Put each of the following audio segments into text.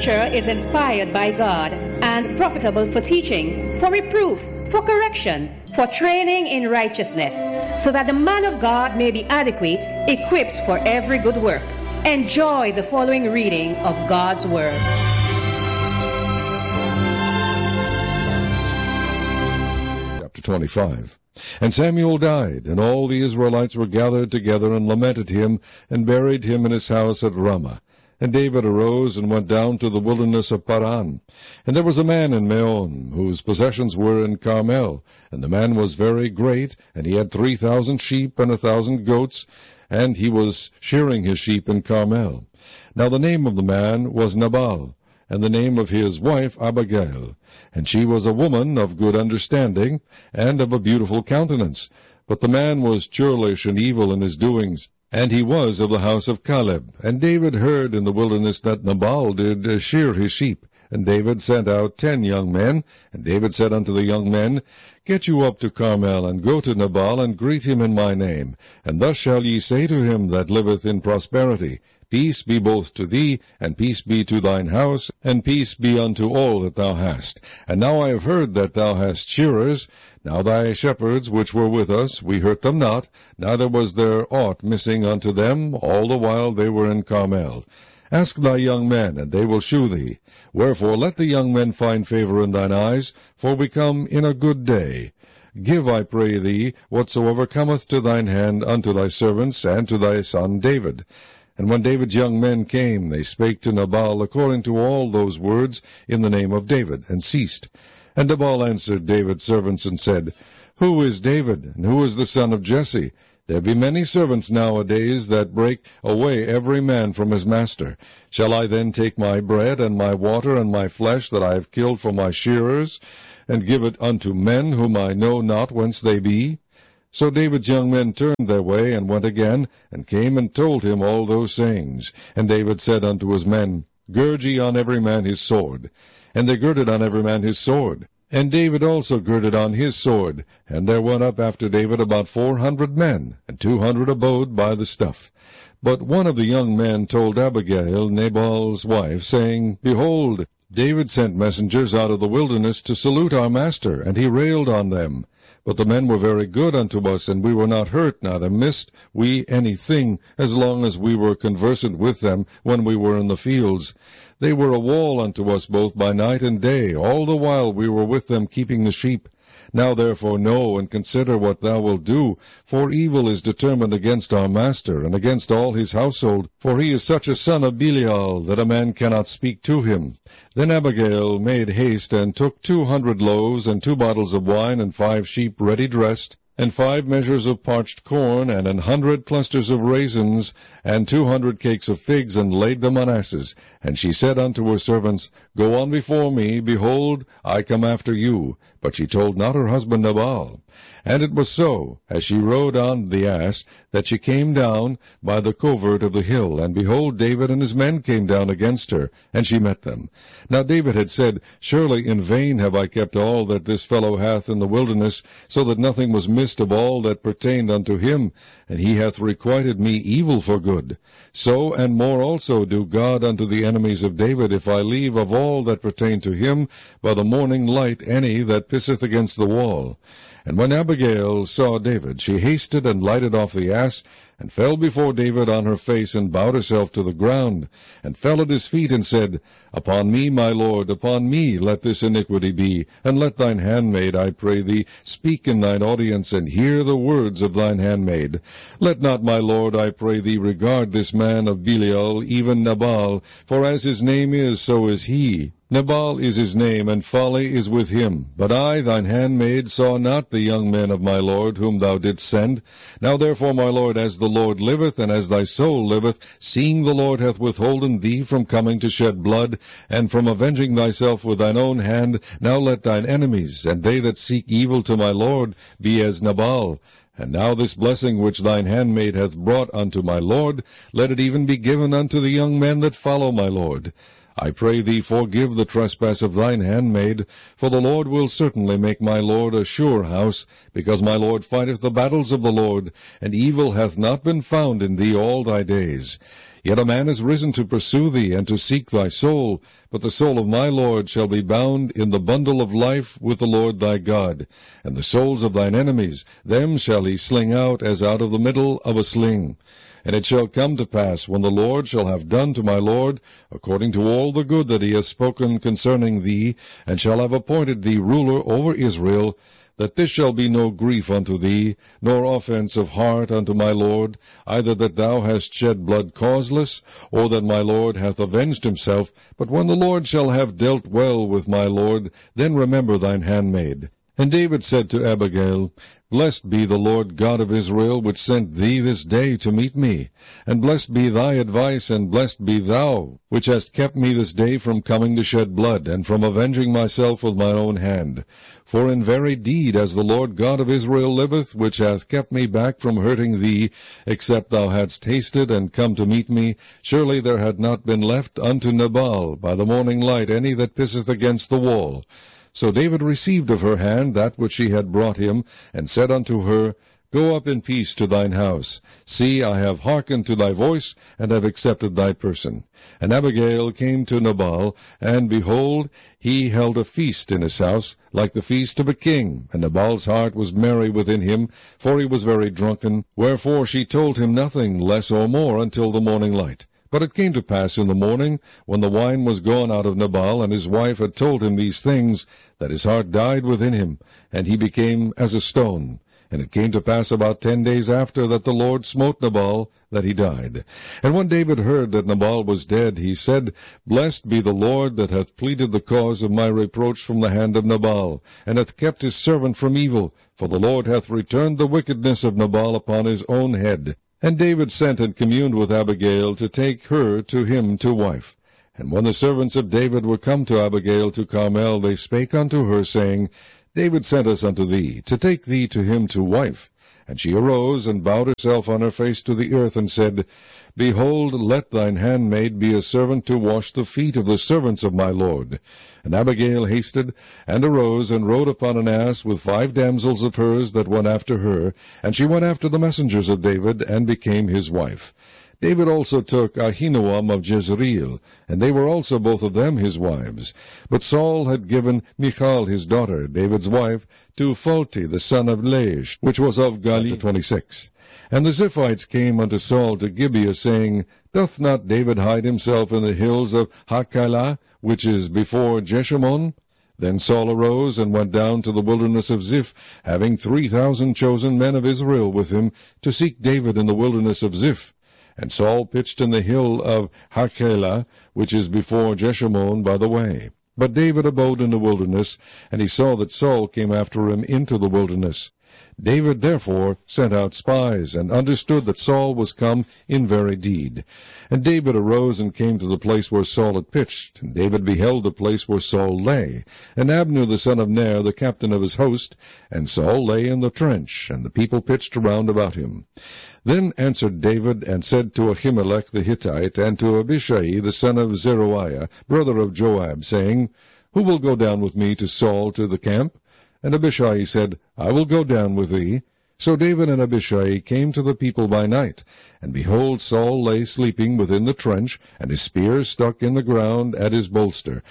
Scripture is inspired by God and profitable for teaching, for reproof, for correction, for training in righteousness, so that the man of God may be adequate, equipped for every good work. Enjoy the following reading of God's Word. Chapter 25. And Samuel died, and all the Israelites were gathered together and lamented him, and buried him in his house at Ramah. And David arose and went down to the wilderness of Paran. And there was a man in Meon, whose possessions were in Carmel. And the man was very great, and he had 3,000 sheep and 1,000 goats, and he was shearing his sheep in Carmel. Now the name of the man was Nabal, and the name of his wife Abigail. And she was a woman of good understanding, and of a beautiful countenance. But the man was churlish and evil in his doings, and he was of the house of Caleb. And David heard in the wilderness that Nabal did shear his sheep. And David sent out 10 young men. And David said unto the young men, Get you up to Carmel, and go to Nabal, and greet him in my name. And thus shall ye say to him that liveth in prosperity, Peace be both to thee, and peace be to thine house, and peace be unto all that thou hast. And now I have heard that thou hast shearers. Now thy shepherds which were with us, we hurt them not, neither was there aught missing unto them, all the while they were in Carmel. Ask thy young men, and they will shew thee. Wherefore let the young men find favor in thine eyes, for we come in a good day. Give, I pray thee, whatsoever cometh to thine hand unto thy servants, and to thy son David. And when David's young men came, they spake to Nabal according to all those words in the name of David, and ceased. And Nabal answered David's servants, and said, Who is David, and who is the son of Jesse? There be many servants nowadays that break away every man from his master. Shall I then take my bread, and my water, and my flesh that I have killed for my shearers, and give it unto men whom I know not whence they be? So David's young men turned their way, and went again, and came and told him all those sayings. And David said unto his men, Gird ye on every man his sword. And they girded on every man his sword. And David also girded on his sword. And there went up after David about 400 men, and 200 abode by the stuff. But one of the young men told Abigail, Nabal's wife, saying, Behold, David sent messengers out of the wilderness to salute our master, and he railed on them. But the men were very good unto us, and we were not hurt, neither missed we anything, as long as we were conversant with them when we were in the fields. They were a wall unto us both by night and day, all the while we were with them keeping the sheep. Now therefore know and consider what thou wilt do, for evil is determined against our master, and against all his household, for he is such a son of Belial, that a man cannot speak to him. Then Abigail made haste, and took 200 loaves, and 2 bottles of wine, and 5 sheep ready dressed, and 5 measures of parched corn, and 100 clusters of raisins, and 200 cakes of figs, and laid them on asses. And she said unto her servants, Go on before me, behold, I come after you. But she told not her husband Nabal. And it was so, as she rode on the ass, that she came down by the covert of the hill, and behold, David and his men came down against her, and she met them. Now David had said, Surely in vain have I kept all that this fellow hath in the wilderness, so that nothing was missed of all that pertained unto him, and he hath requited me evil for good. So and more also do God unto the enemies of David, if I leave of all that pertain to him by the morning light any that pisseth against the wall. And when Abigail saw David, she hasted and lighted off the ass, and fell before David on her face, and bowed herself to the ground, and fell at his feet, and said, Upon me, my lord, upon me let this iniquity be, and let thine handmaid, I pray thee, speak in thine audience, and hear the words of thine handmaid. Let not, my lord, I pray thee, regard this man of Belial, even Nabal, for as his name is, so is he. Nabal is his name, and folly is with him. But I, thine handmaid, saw not the young men of my lord, whom thou didst send. Now therefore, my lord, as the Lord liveth, and as thy soul liveth, seeing the Lord hath withholden thee from coming to shed blood, and from avenging thyself with thine own hand, now let thine enemies, and they that seek evil to my lord, be as Nabal. And now this blessing which thine handmaid hath brought unto my lord, let it even be given unto the young men that follow my lord. I pray thee forgive the trespass of thine handmaid, for the Lord will certainly make my Lord a sure house, because my Lord fighteth the battles of the Lord, and evil hath not been found in thee all thy days. Yet a man is risen to pursue thee, and to seek thy soul, but the soul of my Lord shall be bound in the bundle of life with the Lord thy God. And the souls of thine enemies, them shall he sling out as out of the middle of a sling. And it shall come to pass, when the Lord shall have done to my Lord, according to all the good that he has spoken concerning thee, and shall have appointed thee ruler over Israel, that this shall be no grief unto thee, nor offense of heart unto my Lord, either that thou hast shed blood causeless, or that my Lord hath avenged himself. But when the Lord shall have dealt well with my Lord, then remember thine handmaid. And David said to Abigail, Blessed be the Lord God of Israel, which sent thee this day to meet me. And blessed be thy advice, and blessed be thou, which hast kept me this day from coming to shed blood, and from avenging myself with mine own hand. For in very deed, as the Lord God of Israel liveth, which hath kept me back from hurting thee, except thou hadst tasted and come to meet me, surely there had not been left unto Nabal by the morning light any that pisseth against the wall. So David received of her hand that which she had brought him, and said unto her, Go up in peace to thine house. See, I have hearkened to thy voice, and have accepted thy person. And Abigail came to Nabal, and behold, he held a feast in his house, like the feast of a king. And Nabal's heart was merry within him, for he was very drunken. Wherefore she told him nothing less or more until the morning light. But it came to pass in the morning, when the wine was gone out of Nabal, and his wife had told him these things, that his heart died within him, and he became as a stone. And it came to pass about 10 days after that the Lord smote Nabal, that he died. And when David heard that Nabal was dead, he said, Blessed be the Lord that hath pleaded the cause of my reproach from the hand of Nabal, and hath kept his servant from evil, for the Lord hath returned the wickedness of Nabal upon his own head. And David sent and communed with Abigail to take her to him to wife. And when the servants of David were come to Abigail to Carmel, they spake unto her, saying, David sent us unto thee, to take thee to him to wife. And she arose, and bowed herself on her face to the earth, and said, Behold, let thine handmaid be a servant to wash the feet of the servants of my Lord. And Abigail hasted, and arose, and rode upon an ass with 5 damsels of hers that went after her, and she went after the messengers of David, and became his wife. David also took Ahinoam of Jezreel, and they were also both of them his wives. But Saul had given Michal his daughter, David's wife, to Phalti the son of Laish, which was of Galilee. 26. And the Ziphites came unto Saul to Gibeah, saying, Doth not David hide himself in the hills of Hachilah, which is before Jeshimon? Then Saul arose and went down to the wilderness of Ziph, having 3,000 chosen men of Israel with him, to seek David in the wilderness of Ziph. And Saul pitched in the hill of Hachilah, which is before Jeshimon by the way. But David abode in the wilderness, and he saw that Saul came after him into the wilderness. David therefore sent out spies, and understood that Saul was come in very deed. And David arose and came to the place where Saul had pitched. And David beheld the place where Saul lay, and Abner the son of Ner, the captain of his host. And Saul lay in the trench, and the people pitched around about him. Then answered David, and said to Ahimelech the Hittite, and to Abishai the son of Zeruiah, brother of Joab, saying, Who will go down with me to Saul to the camp? And Abishai said, I will go down with thee. So David and Abishai came to the people by night. And behold, Saul lay sleeping within the trench, and his spear stuck in the ground at his bolster.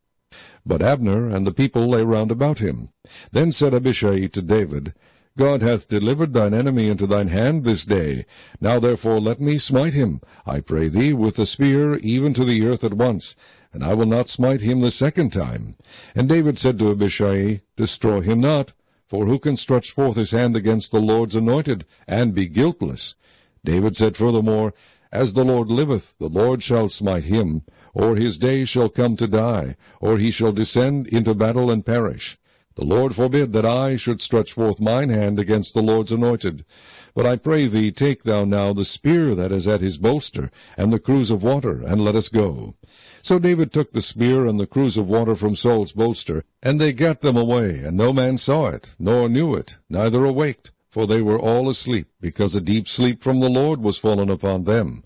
But Abner and the people lay round about him. Then said Abishai to David, God hath delivered thine enemy into thine hand this day. Now therefore let me smite him, I pray thee, with the spear even to the earth at once, and I will not smite him the second time. And David said to Abishai, Destroy him not, for who can stretch forth his hand against the Lord's anointed, and be guiltless? David said furthermore, As the Lord liveth, the Lord shall smite him, or his day shall come to die, or he shall descend into battle and perish. The Lord forbid that I should stretch forth mine hand against the Lord's anointed. But I pray thee, take thou now the spear that is at his bolster, and the cruse of water, and let us go. So David took the spear and the cruse of water from Saul's bolster, and they gat them away, and no man saw it, nor knew it, neither awaked, for they were all asleep, because a deep sleep from the Lord was fallen upon them.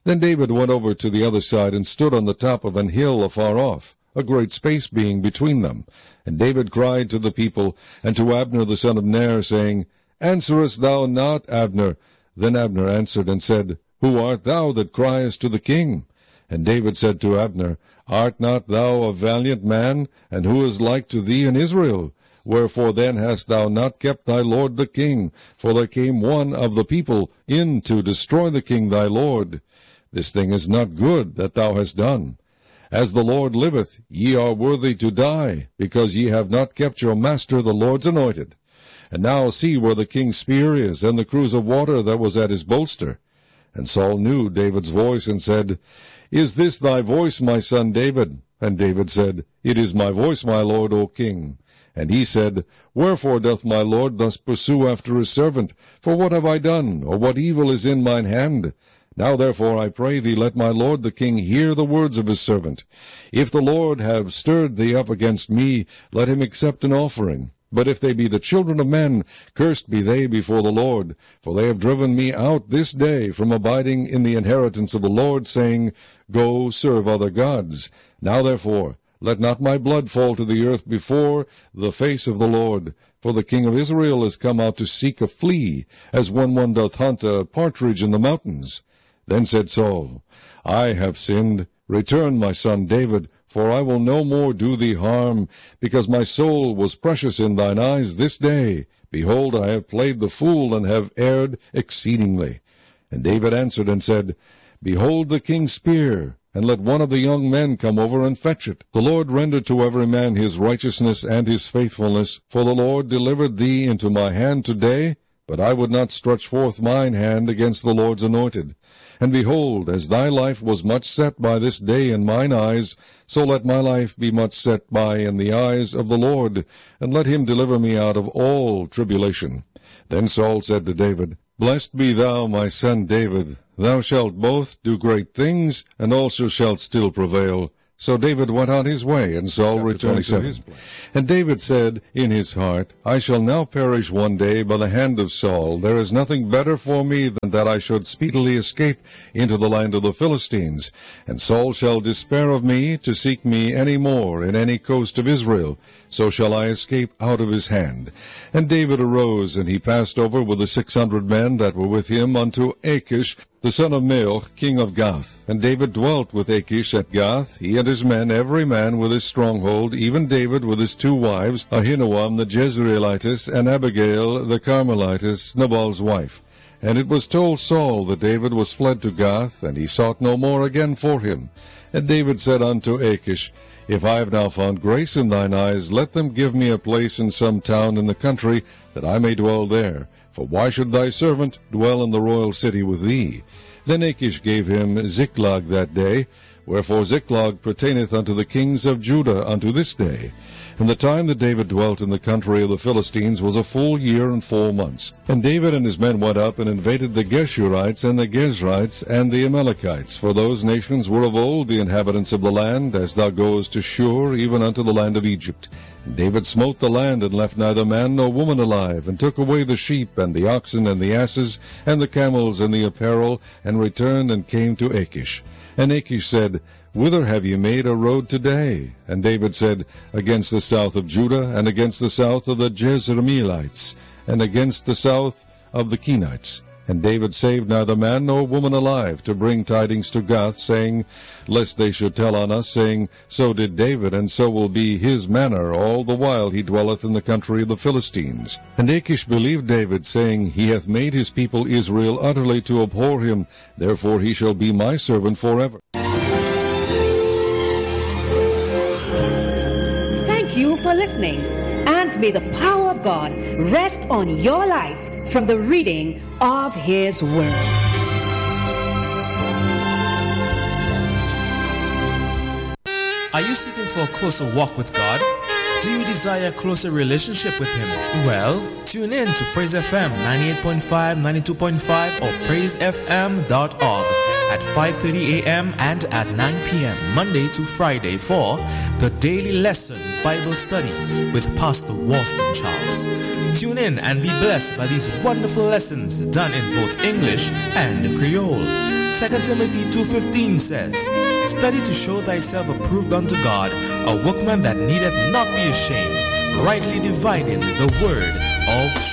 Then David went over to the other side and stood on the top of an hill afar off, a great space being between them. And David cried to the people and to Abner the son of Ner, saying, Answerest thou not, Abner? Then Abner answered and said, Who art thou that criest to the king? And David said to Abner, Art not thou a valiant man? And who is like to thee in Israel? Wherefore then hast thou not kept thy lord the king? For there came one of the people in to destroy the king thy lord. This thing is not good that thou hast done. As the Lord liveth, ye are worthy to die, because ye have not kept your master the Lord's anointed. And now see where the king's spear is, and the cruse of water that was at his bolster. And Saul knew David's voice, and said, Is this thy voice, my son David? And David said, It is my voice, my lord, O king. And he said, Wherefore doth my lord thus pursue after his servant? For what have I done, or what evil is in mine hand? Now therefore I pray thee, let my lord the king hear the words of his servant. If the Lord have stirred thee up against me, let him accept an offering. But if they be the children of men, cursed be they before the Lord. For they have driven me out this day from abiding in the inheritance of the Lord, saying, Go serve other gods. Now therefore, let not my blood fall to the earth before the face of the Lord. For the king of Israel is come out to seek a flea, as when one doth hunt a partridge in the mountains. Then said Saul, I have sinned. Return, my son David, for I will no more do thee harm, because my soul was precious in thine eyes this day. Behold, I have played the fool, and have erred exceedingly. And David answered and said, Behold the king's spear, and let one of the young men come over and fetch it. The Lord render to every man his righteousness and his faithfulness, for the Lord delivered thee into my hand today, but I would not stretch forth mine hand against the Lord's anointed. And behold, as thy life was much set by this day in mine eyes, so let my life be much set by in the eyes of the Lord, and let him deliver me out of all tribulation. Then Saul said to David, Blessed be thou, my son David. Thou shalt both do great things, and also shalt still prevail. So David went on his way, and Saul returned to his place. And David said in his heart, I shall now perish one day by the hand of Saul. There is nothing better for me than that I should speedily escape into the land of the Philistines. And Saul shall despair of me to seek me any more in any coast of Israel. So shall I escape out of his hand. And David arose, and he passed over with the 600 men that were with him unto Achish, the son of Maoch, king of Gath. And David dwelt with Achish at Gath, he and his men, every man with his stronghold, even David with his 2 wives, Ahinoam the Jezreelitess, and Abigail the Carmelitess, Nabal's wife. And it was told Saul that David was fled to Gath, and he sought no more again for him. And David said unto Achish, If I have now found grace in thine eyes, let them give me a place in some town in the country, that I may dwell there. For why should thy servant dwell in the royal city with thee? Then Achish gave him Ziklag that day, wherefore Ziklag pertaineth unto the kings of Judah unto this day. And the time that David dwelt in the country of the Philistines was a full year and 4 months. And David and his men went up and invaded the Geshurites and the Gezrites and the Amalekites, for those nations were of old the inhabitants of the land, as thou goest to Shur, even unto the land of Egypt. And David smote the land, and left neither man nor woman alive, and took away the sheep, and the oxen, and the asses, and the camels, and the apparel, and returned and came to Achish. And Achish said, Whither have ye made a road today? And David said, Against the south of Judah, and against the south of the Jezreelites, and against the south of the Kenites. And David saved neither man nor woman alive, to bring tidings to Gath, saying, Lest they should tell on us, saying, So did David, and so will be his manner all the while he dwelleth in the country of the Philistines. And Achish believed David, saying, He hath made his people Israel utterly to abhor him, therefore he shall be my servant forever. Thank you for listening, and may the power of God rest on your life from the reading of His Word. Are you seeking for a closer walk with God? Do you desire a closer relationship with Him? Well, tune in to Praise FM 98.5, 92.5 or praisefm.org at 5:30 a.m. and at 9 p.m. Monday to Friday for the Daily Lesson Bible Study with Pastor Walston Charles. Tune in and be blessed by these wonderful lessons done in both English and Creole. 2 Timothy 2:15 says, "Study to show thyself approved unto God, a workman that needeth not be ashamed, rightly dividing the word of truth."